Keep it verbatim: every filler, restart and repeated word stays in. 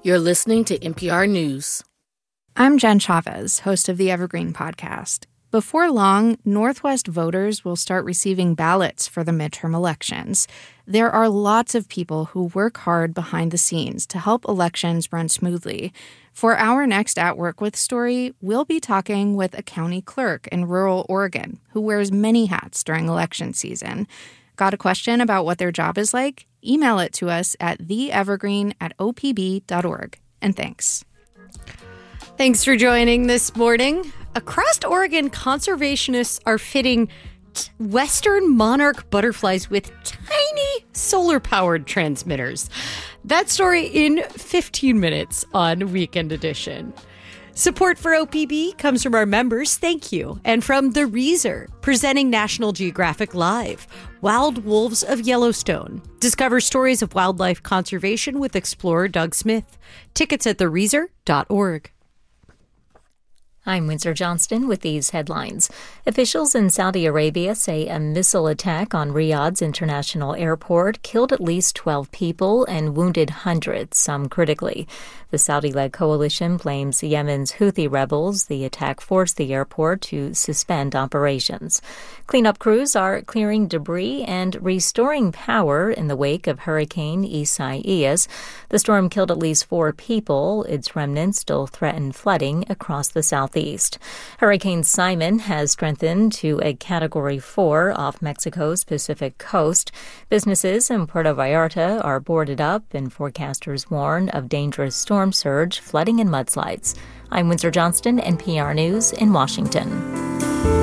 You're listening to N P R News. I'm Jen Chavez, host of the Evergreen Podcast. Before long, Northwest voters will start receiving ballots for the midterm elections. There are lots of people who work hard behind the scenes to help elections run smoothly. For our next At Work With story, we'll be talking with a county clerk in rural Oregon who wears many hats during election season. Got a question about what their job is like? Email it to us at theevergreen at o p b dot org. And thanks. Thanks for joining this morning. Across Oregon, conservationists are fitting t- Western monarch butterflies with tiny solar-powered transmitters. That story in fifteen minutes on Weekend Edition. Support for O P B comes from our members, thank you, and from The Reezer, presenting National Geographic Live, Wild Wolves of Yellowstone. Discover stories of wildlife conservation with explorer Doug Smith. Tickets at the reezer dot org. I'm Windsor Johnston with these headlines. Officials in Saudi Arabia say a missile attack on Riyadh's international airport killed at least twelve people and wounded hundreds, some critically. The Saudi-led coalition blames Yemen's Houthi rebels. The attack forced the airport to suspend operations. Cleanup crews are clearing debris and restoring power in the wake of Hurricane Isaias. The storm killed at least four people. Its remnants still threaten flooding across the southeast. Hurricane Simon has strengthened to a Category four off Mexico's Pacific coast. Businesses in Puerto Vallarta are boarded up, and forecasters warn of dangerous storm surge, flooding, and mudslides. I'm Windsor Johnston, N P R News in Washington.